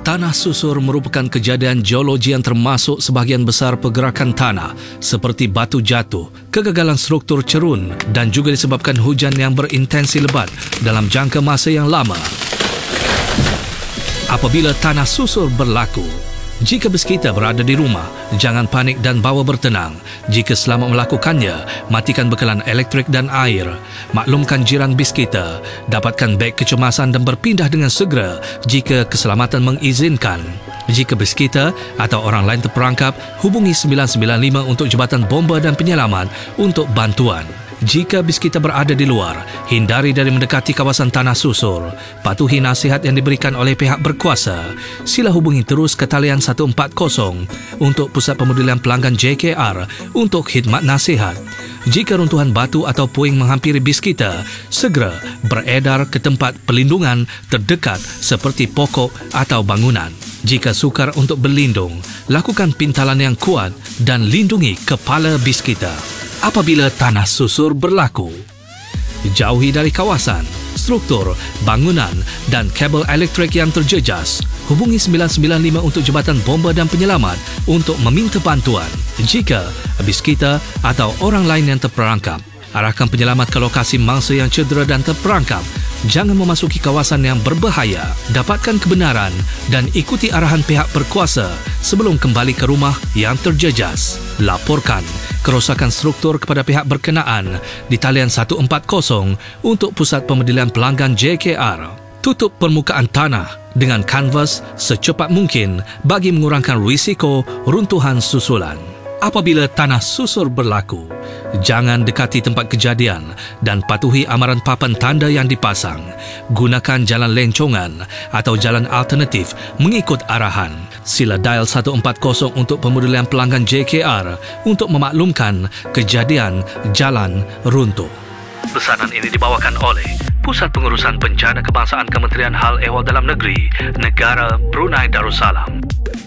Tanah susur merupakan kejadian geologi yang termasuk sebahagian besar pergerakan tanah seperti batu jatuh, kegagalan struktur cerun dan juga disebabkan hujan yang berintensi lebat dalam jangka masa yang lama. Apabila tanah susur berlaku, jika bus kita berada di rumah, jangan panik dan bawa bertenang. Jika selamat melakukannya, matikan bekalan elektrik dan air. Maklumkan jiran bis kita, dapatkan beg kecemasan dan berpindah dengan segera jika keselamatan mengizinkan. Jika bus kita atau orang lain terperangkap, hubungi 995 untuk Jabatan Bomba dan Penyelamat untuk bantuan. Jika bis kita berada di luar, hindari dari mendekati kawasan tanah susur. Patuhi nasihat yang diberikan oleh pihak berkuasa. Sila hubungi terus ke talian 140 untuk Pusat Pemodelan Pelanggan JKR untuk khidmat nasihat. Jika runtuhan batu atau puing menghampiri bis kita, segera beredar ke tempat pelindungan terdekat seperti pokok atau bangunan. Jika sukar untuk berlindung, lakukan pintalan yang kuat dan lindungi kepala bis kita. Apabila tanah susur berlaku, jauhi dari kawasan, struktur, bangunan dan kabel elektrik yang terjejas. Hubungi 995 untuk Jabatan Bomba dan Penyelamat untuk meminta bantuan. Jika bis kita atau orang lain yang terperangkap, arahkan penyelamat ke lokasi mangsa yang cedera dan terperangkap. Jangan memasuki kawasan yang berbahaya. Dapatkan kebenaran dan ikuti arahan pihak berkuasa sebelum kembali ke rumah yang terjejas. Laporkan kerosakan struktur kepada pihak berkenaan di talian 140 untuk Pusat Pemodelan Pelanggan JKR. Tutup permukaan tanah dengan kanvas secepat mungkin bagi mengurangkan risiko runtuhan susulan. Apabila tanah susur berlaku, jangan dekati tempat kejadian dan patuhi amaran papan tanda yang dipasang. Gunakan jalan lencongan atau jalan alternatif mengikut arahan. Sila dial 140 untuk Pemodelan Pelanggan JKR untuk memaklumkan kejadian jalan runtuh. Pesanan ini dibawakan oleh Pusat Pengurusan Bencana Kebangsaan Kementerian Hal Ehwal Dalam Negeri, Negara Brunei Darussalam.